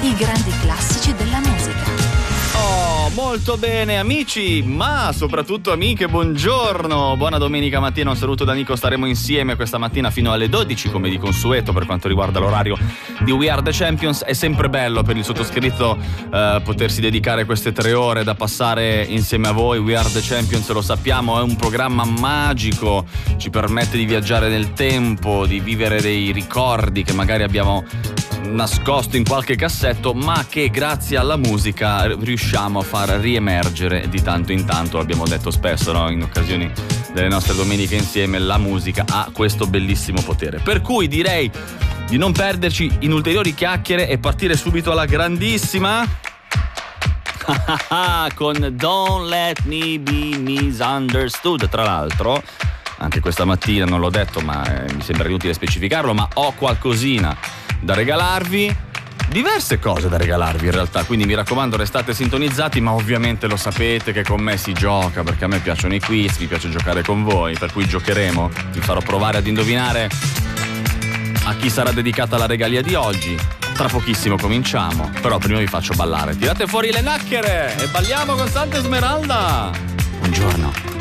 i grandi classici della musica. Oh, molto bene amici, ma soprattutto amiche, buongiorno, buona domenica mattina, un saluto da Nico, staremo insieme questa mattina fino alle 12 come di consueto per quanto riguarda l'orario di We Are The Champions. È sempre bello per il sottoscritto potersi dedicare queste 3 ore da passare insieme a voi. We Are The Champions, lo sappiamo, è un programma magico, ci permette di viaggiare nel tempo, di vivere dei ricordi che magari abbiamo nascosto in qualche cassetto, ma che grazie alla musica riusciamo a far riemergere di tanto in tanto. L'abbiamo detto spesso, no? In occasioni delle nostre domeniche insieme, la musica ha questo bellissimo potere, per cui direi di non perderci in ulteriori chiacchiere e partire subito alla grandissima con Don't Let Me Be Misunderstood. Tra l'altro anche questa mattina, non l'ho detto ma mi sembra inutile specificarlo, ma ho qualcosina da regalarvi, diverse cose da regalarvi in realtà, quindi mi raccomando restate sintonizzati, ma ovviamente lo sapete che con me si gioca, perché a me piacciono i quiz, mi piace giocare con voi, per cui giocheremo, vi farò provare ad indovinare a chi sarà dedicata la regalia di oggi. Tra pochissimo cominciamo, però prima vi faccio ballare. Tirate fuori le nacchere e balliamo con Santa Esmeralda. Buongiorno.